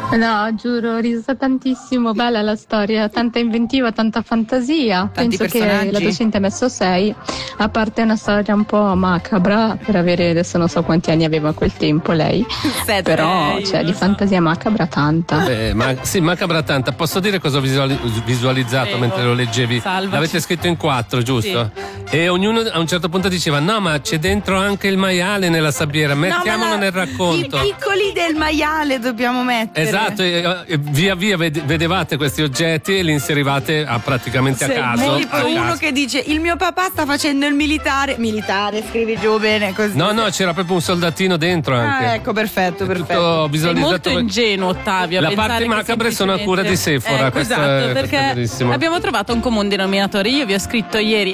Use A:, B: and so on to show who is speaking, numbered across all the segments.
A: No, giuro, ho riso tantissimo, bella la storia, tanta inventiva, tanta fantasia.
B: Tanti
A: Penso
B: personaggi.
A: che la docente ha messo 6, a parte una storia un po' macabra, per avere, adesso non so quanti anni aveva a quel tempo lei,
B: 7.
A: però di fantasia macabra tanta.
C: Sì, macabra tanta. Posso dire cosa ho visualizzato
D: Prego.
C: mentre lo leggevi?
D: Salvaci.
C: L'avete scritto in 4, giusto? E ognuno a un certo punto diceva: no, ma c'è dentro anche il maiale nella sabbiera, mettiamolo nel racconto.
B: I piccoli del maiale dobbiamo mettere.
C: Esatto, e via via vedevate questi oggetti e li inserivate praticamente a caso.
B: Tipo
C: a
B: uno
C: caso.
B: che dice: il mio papà sta facendo il militare, scrivi giù bene così.
C: No, c'era proprio un soldatino dentro anche.
B: Ecco, perfetto.
C: Tutto
D: Sei
C: visualizzato.
D: molto ingenuo, Ottavio. a
C: La
D: pensare
C: parte
D: che
C: macabre sono a cura di
D: semplicemente-
C: Sephora, questo
D: esatto,
C: è- questo è
D: perché
C: verissimo.
D: abbiamo trovato un comune denominatore. Io vi ho scritto ieri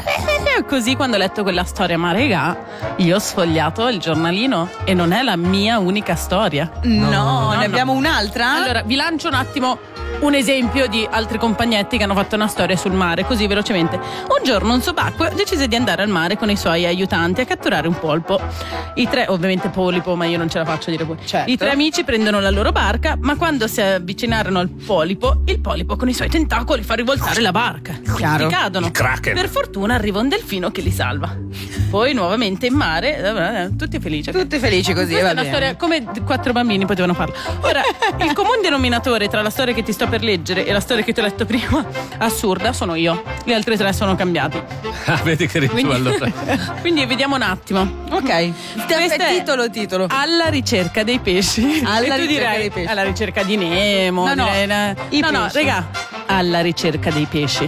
D: così, quando ho letto quella storia, ma regà, io ho sfogliato il giornalino e non è la mia unica storia.
B: No, ne abbiamo un'altra?
D: Allora, vi lancio un attimo un esempio di altri compagnetti che hanno fatto una storia sul mare, così velocemente. Un giorno un subacqueo decise di andare al mare con i suoi aiutanti a catturare un polpo. I tre, ovviamente polipo, ma io non ce la faccio a dire polpo.
B: Certo.
D: I tre amici prendono la loro barca, ma quando si avvicinarono al polipo, il polipo con i suoi tentacoli fa rivoltare la barca.
B: Chiaro.
D: E cadono.
C: Il Kraken.
D: Per fortuna arriva un delfino che li salva. Poi nuovamente in mare, tutti felici.
B: Tutti felici così,
D: Questa
B: va
D: è una
B: bene.
D: storia come 4 bambini potevano farla. Ora, il comune denominatore tra la storia che ti sto per leggere e la storia che ti ho letto prima, assurda, sono io. Le altre 3 sono cambiati.
C: Ah, vedi che eri tu allora.
D: Quindi vediamo un attimo.
B: Ok.
D: Questo è
B: Titolo.
D: Alla ricerca dei pesci.
B: Alla
D: E tu
B: ricerca
D: direi,
B: dei pesci.
D: alla ricerca di Nemo.
B: No, i
D: no,
B: pesci.
D: regà. Alla ricerca dei pesci.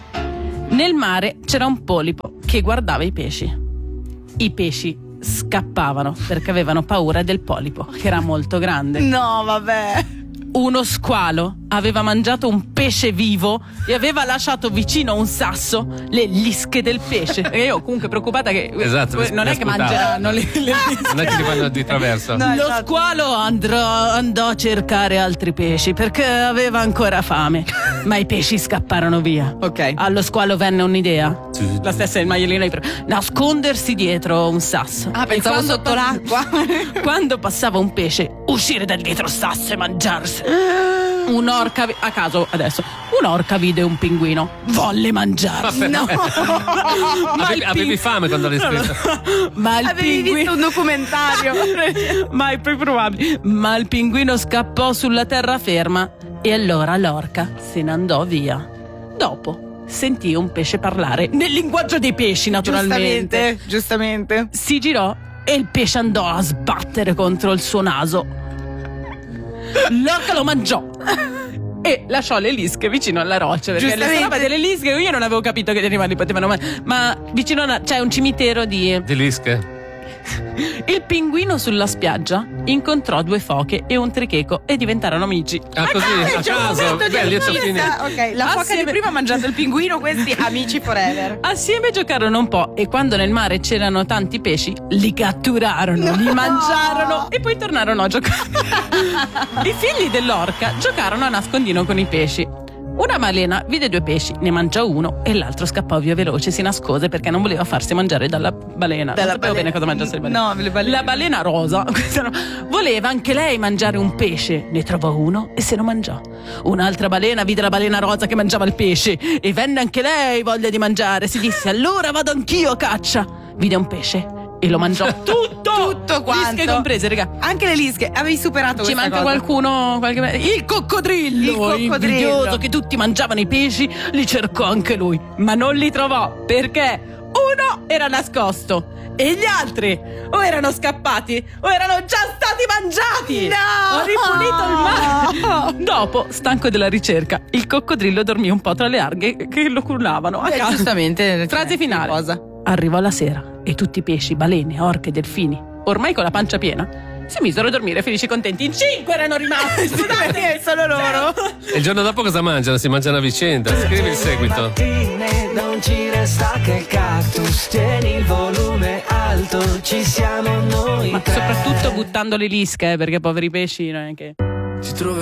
D: Nel mare c'era un polipo che guardava i pesci. I pesci scappavano perché avevano paura del polipo, che era molto grande.
B: No, vabbè.
D: Uno squalo aveva mangiato un pesce vivo e aveva lasciato vicino a un sasso le lische del pesce. E io comunque preoccupata che
C: Esatto,
D: non è che mangeranno le lische.
C: Non è che ti vanno di traverso.
B: No.
D: Lo
B: esatto.
D: squalo andò a cercare altri pesci perché aveva ancora fame, ma i pesci scapparono via.
B: Ok.
D: Allo squalo venne un'idea, la stessa del maialino, nascondersi dietro un sasso.
B: Ah, pensavo
D: E quando
B: sotto l'acqua.
D: Quando passava un pesce, uscire da dietro il sasso e mangiarsi. Un'orca a caso adesso. Un'orca vide un pinguino, volle mangiarsi.
B: No.
C: Avevi fame quando l'hai scritto?
D: Ma il
B: Avevi visto un documentario.
D: Ma è più probabile. Ma il pinguino scappò sulla terraferma e allora l'orca se ne andò via. Dopo sentì un pesce parlare nel linguaggio dei pesci, naturalmente.
B: Giustamente.
D: Si girò e il pesce andò a sbattere contro il suo naso. L'orca lo mangiò e lasciò le lische vicino alla roccia, perché le
B: Giustamente.
D: roba delle lische io non avevo capito che gli animali potevano ma vicino c'è un cimitero di...
C: Di lische?
D: Il pinguino sulla spiaggia incontrò 2 foche e un tricheco e diventarono amici.
C: Ah, così, a caso. Beh, lieto fine.
B: Ok, la foca
D: Assieme-
B: di prima ha mangiato il pinguino, questi amici forever.
D: Assieme giocarono un po' e quando nel mare c'erano tanti pesci li catturarono, li mangiarono e poi tornarono a giocare. I figli dell'orca giocarono a nascondino con i pesci. Una balena vide 2 pesci, ne mangiò uno e l'altro scappò via veloce, si nascose perché non voleva farsi mangiare dalla balena. Non sapevo bene cosa mangiasse le balene.
B: No, le balene.
D: La balena rosa voleva anche lei mangiare un pesce, ne trovò uno e se lo mangiò. Un'altra balena vide la balena rosa che mangiava il pesce e venne anche lei voglia di mangiare. Si disse: allora vado anch'io a caccia. Vide un pesce e lo mangiò tutto
B: quanto.
D: lische comprese, raga.
B: Anche le lische, avevi superato
D: Ci
B: questa
D: manca
B: cosa.
D: qualcuno, il coccodrillo invidioso che tutti mangiavano i pesci, li cercò anche lui, ma non li trovò perché uno era nascosto e gli altri o erano scappati o erano già stati mangiati.
B: No!
D: Ho ripulito il mare. Dopo, stanco della ricerca, il coccodrillo dormì un po' tra le alghe che lo cullavano a caso.
B: Giustamente.
D: Frase finale.
B: Cosa?
D: Arrivò la sera e tutti i pesci, balene, orche, delfini, ormai con la pancia piena, si misero a dormire felici e contenti. In 5 erano rimasti. Scusate,
B: solo loro.
C: E il giorno dopo cosa mangiano? Si mangiano a vicenda. Scrivi il seguito.
E: Mattine non ci resta che il cactus. Tieni il volume alto, ci siamo noi
D: Ma
E: tre.
D: soprattutto buttando le lische, perché poveri pesci non è che...
E: Ci troveremo